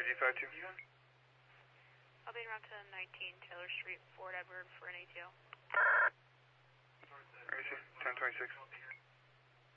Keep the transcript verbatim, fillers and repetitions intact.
Z five two. I'll be around to nineteen Taylor Street, Fort Edward for an A T O. ten twenty-six.